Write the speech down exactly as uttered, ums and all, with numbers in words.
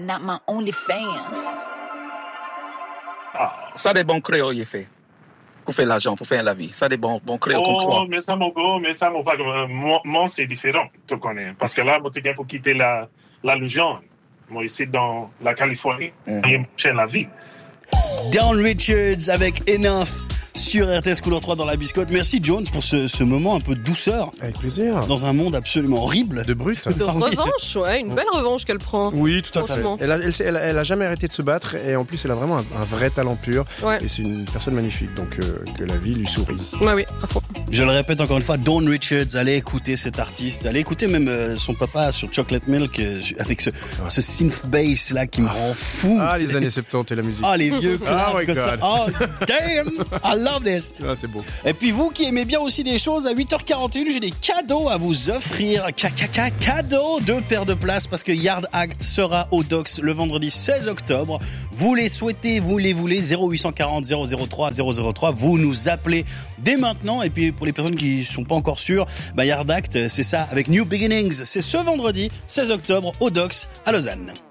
not my only fans. Ah, ça des bons créoles, il fait. Pour faire l'argent, pour faire la vie. Ça des bons, bons créoles comme toi. Oh, mais ça, mon gars, mais ça, mon pas, moi, moi, c'est différent, tu connais. Parce que là, moi, tu viens pour quitter la, la Louisiane. Moi, ici, dans la Californie, Mhm. il y a la vie. Dawn Richards avec Enough sur R T S Couleur trois dans la biscotte. Merci Jones pour ce, ce moment un peu de douceur. Avec plaisir. Dans un monde absolument horrible. De brut. De revanche, ouais, une belle revanche qu'elle prend. Oui, tout à fait. Franchement. Elle a, elle, elle, elle a jamais arrêté de se battre et en plus elle a vraiment un, un vrai talent pur. Ouais. Et c'est une personne magnifique, donc euh, que la vie lui sourit. Ouais, oui, à fond. Je le répète encore une fois, Dawn Richards, allez écouter cet artiste, allez écouter même euh, son papa sur Chocolate Milk euh, avec ce, Ouais. ce synth bass là qui me rend fou. Ah, C'est- les années soixante-dix et la musique. Ah, les vieux claps Oh my comme ça. God. Oh, damn, I love this. Ah, c'est beau. Et puis vous qui aimez bien aussi des choses, à huit heures quarante et une, j'ai des cadeaux à vous offrir. Caca cadeaux, deux paires de places parce que Yard Act sera au Docks le vendredi seize octobre. Vous les souhaitez, vous les voulez, zéro huit cent quarante zéro zéro trois zéro zéro trois. Vous nous appelez dès maintenant. Et puis pour les personnes qui sont pas encore sûres, bah Yard Act, c'est ça avec New Beginnings. C'est ce vendredi seize octobre au Docks à Lausanne.